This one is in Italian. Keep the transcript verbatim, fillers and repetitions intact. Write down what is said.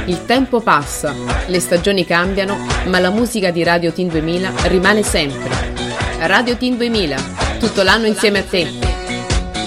Il tempo passa, le stagioni cambiano, ma la musica di Radio Teen duemila rimane sempre. Radio Teen duemila, tutto l'anno insieme a te.